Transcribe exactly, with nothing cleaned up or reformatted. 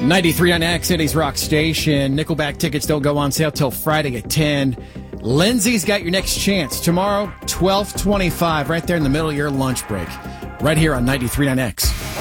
ninety-three point nine X, City's Rock Station. Nickelback tickets don't go on sale till Friday at ten. Lindsay's got your next chance tomorrow, twelve twenty-five, right there in the middle of your lunch break, right here on ninety-three point nine X.